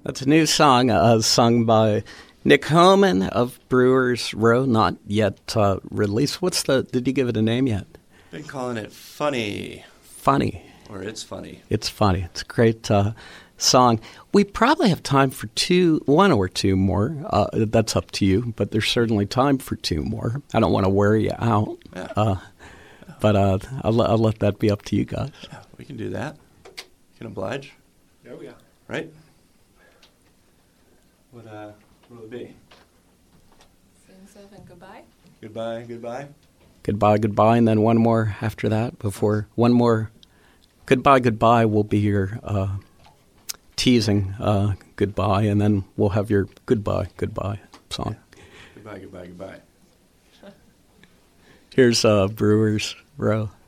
That's a new song sung by Nick Homan of Brewers Row, not yet released. Did you give it a name yet? Been calling it Funny. Funny. Or It's Funny. It's funny. It's a great song. We probably have time for one or two more. That's up to you, but there's certainly time for two more. I don't want to wear you out, but I'll let that be up to you guys. Yeah, we can do that. You can oblige. Oh, yeah. Right? What will it be? Sing seven, goodbye. Goodbye, goodbye. Goodbye, goodbye, and then one more after that. One more. Goodbye, goodbye will be your teasing goodbye, and then we'll have your goodbye, goodbye song. Yeah. Goodbye, goodbye, goodbye. Here's Brewers Row.